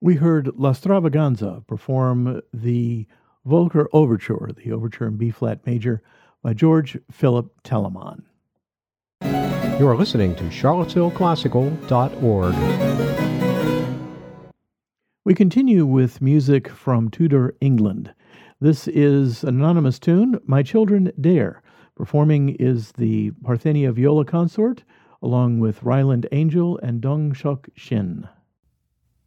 We heard La Stravaganza perform the Volker Overture, the Overture in B-flat major, by George Philip Telemann. You are listening to charlottesvilleclassical.org. We continue with music from Tudor, England. This is an anonymous tune, My Children Dare. Performing is the Parthenia Viola Consort, along with Ryland Angel and Dong Shok Shin.